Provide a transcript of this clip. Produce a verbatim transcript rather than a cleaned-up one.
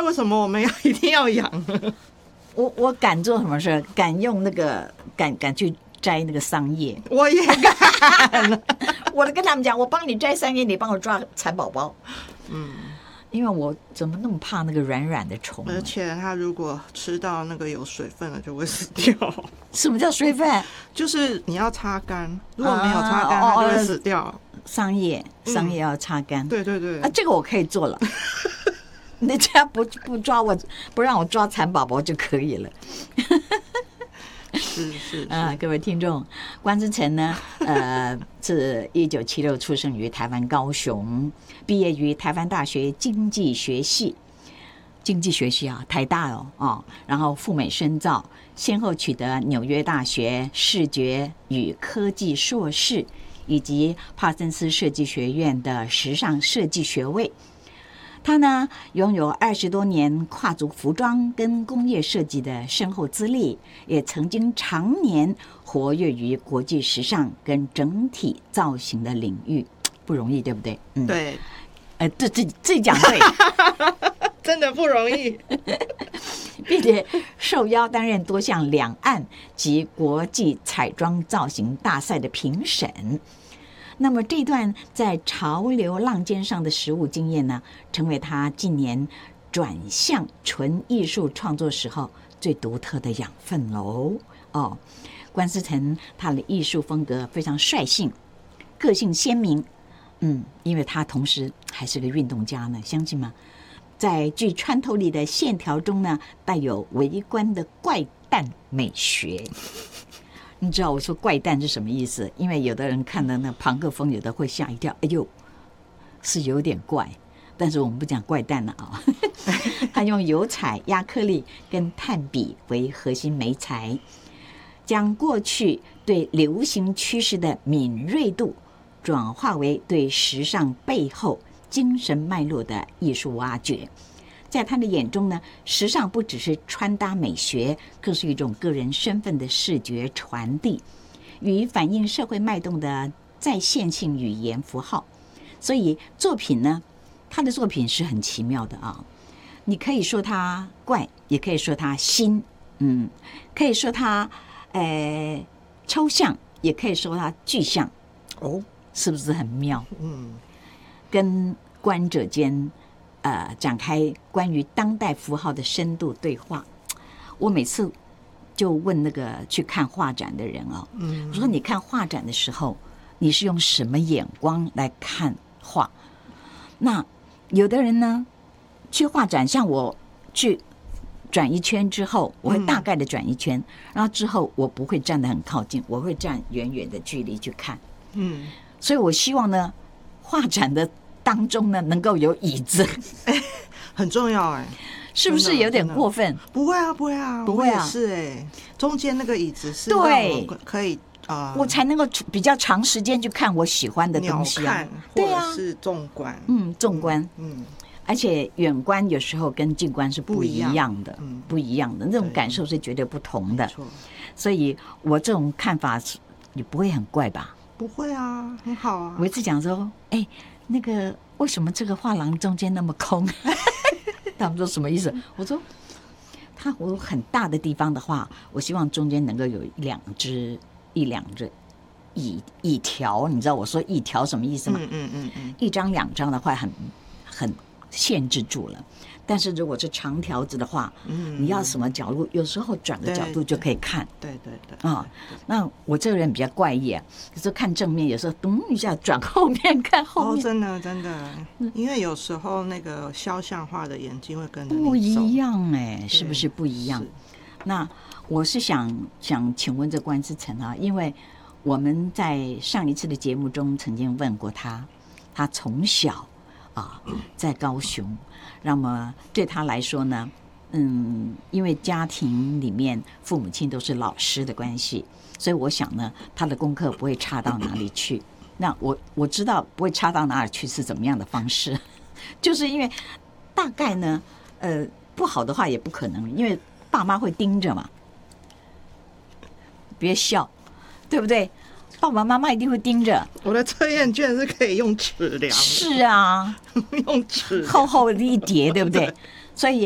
为什么我们要一定要养呢？ 我我敢做什么事？敢用那个敢敢去摘那个桑叶， 我也敢。 我跟他们讲，我帮你摘桑叶，你帮我抓蚕宝宝。 嗯， 因为我怎么那么怕那个软软的虫？ 而且它如果吃到那个有水分了，就会死掉。 什么叫水分？ 就是你要擦干，如果没有擦干，它就会死掉。 桑叶，桑叶要擦干。 嗯、对对对， 啊，这个我可以做了。人家不不抓我，不让我抓蚕宝宝就可以了。 是是啊、呃，各位听众，关之诚呢，呃，是一九七六出生于台湾高雄，毕业于台湾大学经济学系，经济学系啊，台大哦，哦，然后赴美深造，先后取得纽约大学视觉与科技硕士，以及帕森斯设计学院的时尚设计学位。他呢，拥有二十多年跨足服装跟工业设计的深厚资历，也曾经常年活跃于国际时尚跟整体造型的领域，不容易，对不对？ 嗯，对。 呃，这这这讲对， 真的不容易， 并且受邀担任多项两岸及国际彩妆造型大赛的评审。那么这段在潮流浪尖上的实务经验呢，成为他近年转向纯艺术创作时候最独特的养分喽。哦，关之诚他的艺术风格非常率性，个性鲜明。嗯，因为他同时还是个运动家呢，相信吗？在具穿透力的线条中呢，带有微观的怪诞美学。你知道我说怪诞是什么意思？因为有的人看到那庞克风，有的会吓一跳，哎呦，是有点怪。但是我们不讲怪诞了啊。他用油彩、亚克力跟炭笔为核心媒材，将过去对流行趋势的敏锐度转化为对时尚背后精神脉络的艺术挖掘。在他的眼中呢，时尚不只是穿搭美学，更是一种个人身份的视觉传递，与反映社会脉动的再现性语言符号。所以作品呢，他的作品是很奇妙的啊。你可以说他怪，也可以说他新，嗯，可以说他呃抽象，也可以说他具象。 哦， 是不是很妙？ 嗯， 跟观者间呃展开关于当代符号的深度对话。我每次就问那个去看画展的人哦，嗯，我说你看画展的时候，你是用什么眼光来看画？那有的人呢，去画展，像我去转一圈之后，我会大概的转一圈，嗯、然后之后我不会站得很靠近，我会站远远的距离去看。嗯，所以我希望呢，画展的当中呢，能够有椅子， 欸、很重要哎、欸， 是不是有点过分？ 不会啊，不会啊， 不会啊， 是哎、欸，中间那个椅子是对， 可以啊、呃， 我才能够比较长时间去看我喜欢的东西啊， 对啊，是纵观， 嗯，纵观， 嗯。嗯， 而且远观有时候跟近观是不一样的，不一样，嗯、不一样的那种感受是绝对不同的。所以我这种看法也不会很怪吧？ 不会啊，很好啊。 我一直讲说，哎、欸，那个为什么这个画廊中间那么空？他们说什么意思？我说，它我有很大的地方的话，我希望中间能够有一两只、一两只椅椅条。你知道我说椅条什么意思吗？ 嗯嗯嗯嗯， 一张两张的话很很限制住了。但是如果是长条子的话，嗯，你要什么角度，有时候转个角度就可以看。 对对对啊、哦，那我这个人比较怪异啊，有时候看正面，有时候咚一下转后面看后面。 哦，真的真的，因为有时候那个肖像画的眼睛会跟着你走不一样哎、欸，是不是不一样？那我是想想请问这关之诚啊，因为我们在上一次的节目中曾经问过他，他从小啊在高雄。那么对他来说呢，嗯，因为家庭里面父母亲都是老师的关系，所以我想呢，他的功课不会差到哪里去。那我我知道不会差到哪里去是怎么样的方式，就是因为大概呢，呃，不好的话也不可能，因为爸妈会盯着嘛。别笑，对不对？爸爸妈妈一定会盯着。 我的测验卷是可以用尺量的。 是啊， 用尺厚厚的一叠，对不对？所以